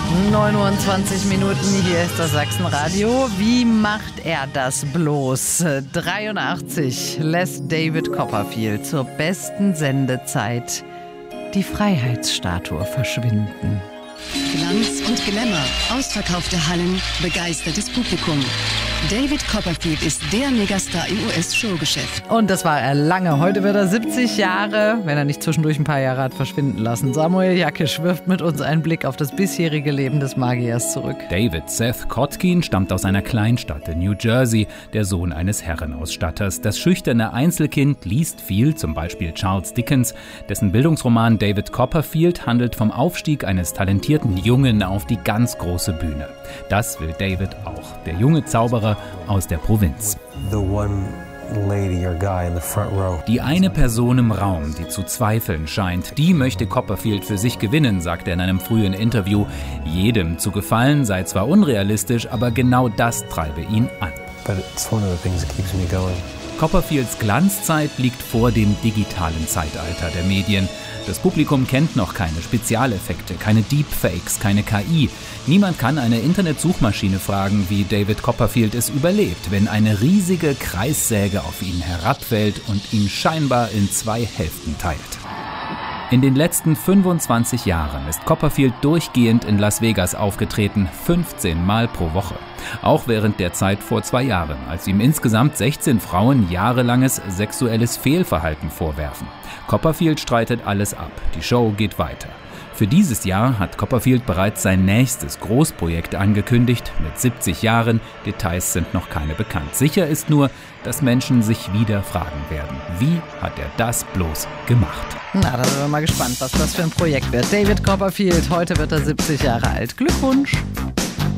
29 Minuten, hier ist das Sachsenradio. Wie macht er das bloß? 83 lässt David Copperfield zur besten Sendezeit die Freiheitsstatue verschwinden. Glanz und Glamour, ausverkaufte Hallen, begeistertes Publikum. David Copperfield ist der Megastar im US-Showgeschäft. Und das war er lange. Heute wird er 70 Jahre, wenn er nicht zwischendurch ein paar Jahre hat verschwinden lassen. Samuel Jackisch wirft mit uns einen Blick auf das bisherige Leben des Magiers zurück. David Seth Kotkin stammt aus einer Kleinstadt in New Jersey, der Sohn eines Herrenausstatters. Das schüchterne Einzelkind liest viel, zum Beispiel Charles Dickens. Dessen Bildungsroman David Copperfield handelt vom Aufstieg eines talentierten Jungen auf die ganz große Bühne. Das will David auch, der junge Zauberer aus der Provinz. Die eine Person im Raum, die zu zweifeln scheint, die möchte Copperfield für sich gewinnen, sagt er in einem frühen Interview. Jedem zu gefallen sei zwar unrealistisch, aber genau das treibe ihn an. Copperfields Glanzzeit liegt vor dem digitalen Zeitalter der Medien. Das Publikum kennt noch keine Spezialeffekte, keine Deepfakes, keine KI. Niemand kann eine Internetsuchmaschine fragen, wie David Copperfield es überlebt, wenn eine riesige Kreissäge auf ihn herabfällt und ihn scheinbar in zwei Hälften teilt. In den letzten 25 Jahren ist Copperfield durchgehend in Las Vegas aufgetreten, 15 Mal pro Woche. Auch während der Zeit vor 2 Jahren, als ihm insgesamt 16 Frauen jahrelanges sexuelles Fehlverhalten vorwerfen. Copperfield streitet alles ab, die Show geht weiter. Für dieses Jahr hat Copperfield bereits sein nächstes Großprojekt angekündigt, mit 70 Jahren, Details sind noch keine bekannt. Sicher ist nur, dass Menschen sich wieder fragen werden, wie hat er das bloß gemacht? Na, da sind wir mal gespannt, was das für ein Projekt wird. David Copperfield, heute wird er 70 Jahre alt. Glückwunsch!